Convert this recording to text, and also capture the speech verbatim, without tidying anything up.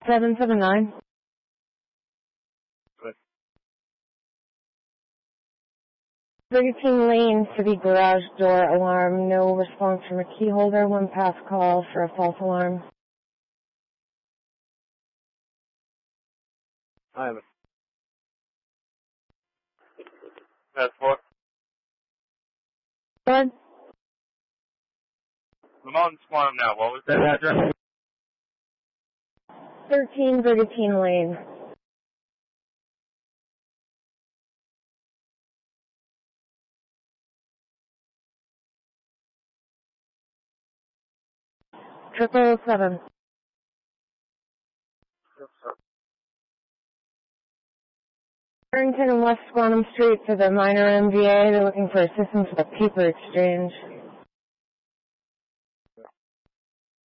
seven seven nine. Good. Brigantine Lane, City Garage Door Alarm. No response from a key holder. One pass call for a false alarm. I have it. That's four. Good. Lamont Squam now. What was that address? thirteen Brigantine Lane. Triple seven. Barrington and West Squantum Street to the minor M V A. They're looking for assistance with a paper exchange.